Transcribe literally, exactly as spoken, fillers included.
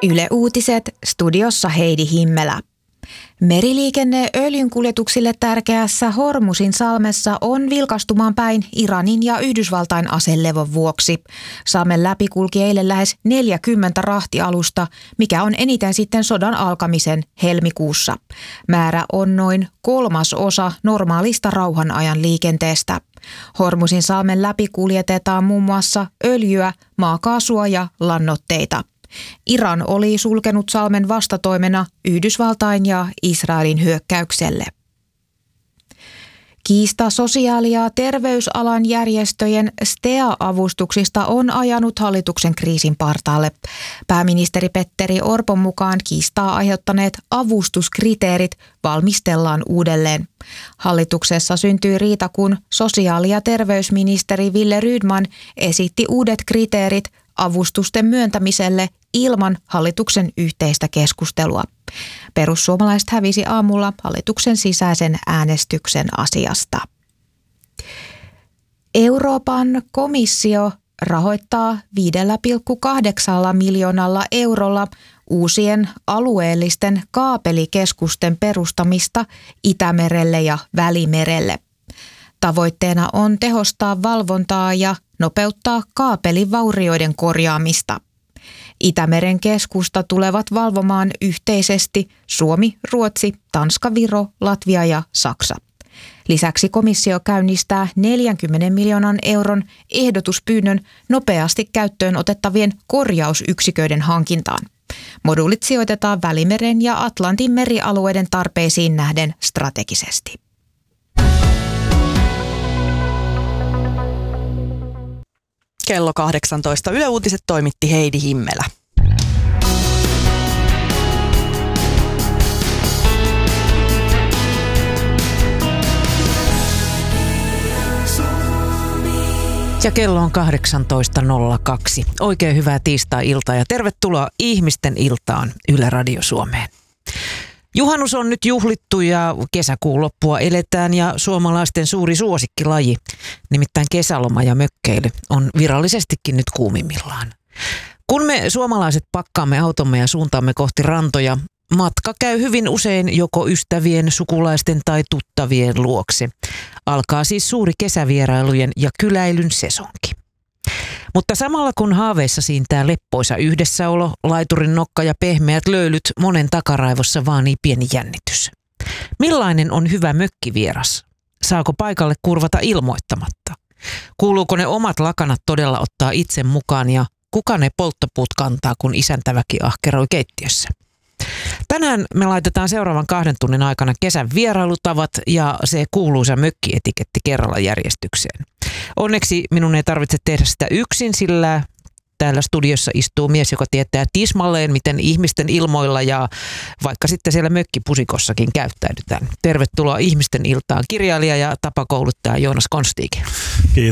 Yle Uutiset, studiossa Heidi Himmelä. Meriliikenne öljynkuljetuksille tärkeässä Hormuzin salmessa on vilkastumaan päin Iranin ja Yhdysvaltain aselevon vuoksi. Salmen läpi kulki eilen lähes neljäkymmentä rahtialusta, mikä on eniten sitten sodan alkamisen helmikuussa. Määrä on noin kolmasosa normaalista rauhanajan liikenteestä. Hormuzin salmen läpi kuljetetaan muun muassa öljyä, maakaasua ja lannoitteita. Iran oli sulkenut salmen vastatoimena Yhdysvaltain ja Israelin hyökkäykselle. Kiista sosiaali- ja terveysalan järjestöjen S T E A-avustuksista on ajanut hallituksen kriisin partaalle. Pääministeri Petteri Orpon mukaan kiistaa aiheuttaneet avustuskriteerit valmistellaan uudelleen. Hallituksessa syntyi riita, kun sosiaali- ja terveysministeri Wille Rydman esitti uudet kriteerit avustusten myöntämiselle ilman hallituksen yhteistä keskustelua. Perussuomalaiset hävisi aamulla hallituksen sisäisen äänestyksen asiasta. Euroopan komissio rahoittaa viisi pilkku kahdeksan miljoonalla eurolla uusien alueellisten kaapelikeskusten perustamista Itämerelle ja Välimerelle. Tavoitteena on tehostaa valvontaa ja nopeuttaa kaapelivaurioiden korjaamista. Itämeren keskusta tulevat valvomaan yhteisesti Suomi, Ruotsi, Tanska, Viro, Latvia ja Saksa. Lisäksi komissio käynnistää neljänkymmenen miljoonan euron ehdotuspyynnön nopeasti käyttöön otettavien korjausyksiköiden hankintaan. Moduulit sijoitetaan Välimeren ja Atlantin merialueiden tarpeisiin nähden strategisesti. Kello kahdeksantoista Yle Uutiset toimitti Heidi Himmelä. Ja kello on kahdeksantoista nolla kaksi. Oikein hyvää tiistai-iltaa ja tervetuloa Ihmisten iltaan Yle Radio Suomeen. Juhannus on nyt juhlittu ja kesäkuun loppua eletään ja suomalaisten suuri suosikkilaji, nimittäin kesäloma ja mökkeily, on virallisestikin nyt kuumimmillaan. Kun me suomalaiset pakkaamme automme ja suuntaamme kohti rantoja, matka käy hyvin usein joko ystävien, sukulaisten tai tuttavien luokse. Alkaa siis suuri kesävierailujen ja kyläilyn sesonki. Mutta samalla kun haaveissa siintää leppoisa yhdessäolo, laiturin nokka ja pehmeät löylyt, monen takaraivossa vaanii pieni jännitys. Millainen on hyvä mökkivieras? Saako paikalle kurvata ilmoittamatta? Kuuluuko ne omat lakanat todella ottaa itse mukaan ja kuka ne polttopuut kantaa, kun isäntäväki ahkeroi keittiössä? Tänään me laitetaan seuraavan kahden tunnin aikana kesän vierailutavat ja se kuuluisa mökkietiketti kerralla järjestykseen. Onneksi minun ei tarvitse tehdä sitä yksin, sillä täällä studiossa istuu mies, joka tietää tismalleen, miten ihmisten ilmoilla ja vaikka sitten siellä mökkipusikossakin käyttäydytään. Tervetuloa Ihmisten iltaan kirjailija ja tapakouluttaja Joonas Konstiike. Kiitos.